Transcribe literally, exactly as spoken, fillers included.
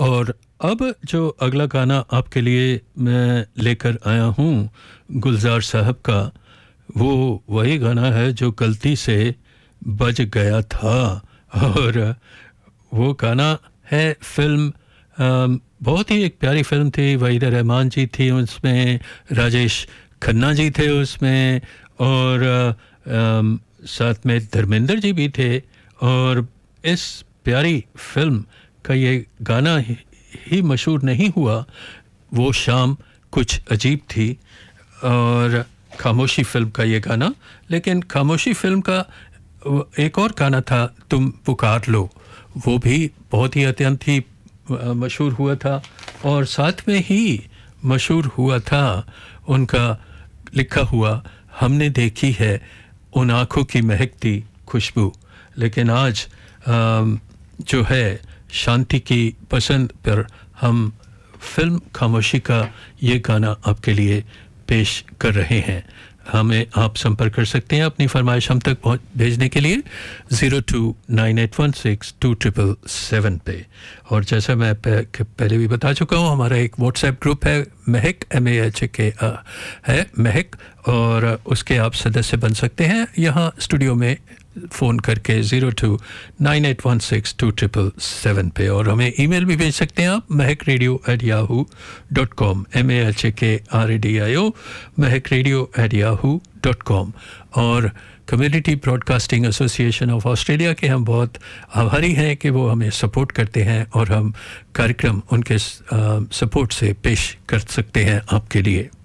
और अब जो अगला गाना आपके लिए मैं लेकर आया हूँ गुलजार साहब का, वो वही गाना है जो गलती से बज गया था। और वो गाना है फिल्म, अम, बहुत ही एक प्यारी फिल्म थी, वहीदा रहमान जी थी उसमें, राजेश खन्ना जी थे उसमें, और अम, साथ में धर्मेंद्र जी भी थे। और इस प्यारी फिल्म का ये गाना ही, ही मशहूर नहीं हुआ, वो शाम कुछ अजीब थी, और खामोशी फिल्म का ये गाना। लेकिन खामोशी फिल्म का एक और गाना था तुम पुकार लो, वो भी बहुत ही अत्यंत ही मशहूर हुआ था। और साथ में ही मशहूर हुआ था उनका लिखा हुआ हमने देखी है उन आँखों की महकती खुशबू। लेकिन आज जो है शांति की पसंद पर हम फिल्म खामोशी का ये गाना आपके लिए पेश कर रहे हैं। हमें आप संपर्क कर सकते हैं अपनी फरमाइश हम तक पहुँच भेजने के लिए zero two nine eight one six to triple seven पे। और जैसा मैं पहले भी बता चुका हूँ, हमारा एक व्हाट्सएप ग्रुप है महक, एम ए एच के है महक, और उसके आप सदस्य बन सकते हैं यहाँ स्टूडियो में फ़ोन करके zero two nine eight one six to triple seven पे। और हमें ईमेल भी भेज सकते हैं आप महक radio at Yahoo dot com, M A H के R A D I O, Mahak radio at Yahoo dot com. और community broadcasting association of Australia के हम बहुत आभारी हैं कि वो हमें सपोर्ट करते हैं और हम कार्यक्रम उनके सपोर्ट से पेश कर सकते हैं आपके लिए।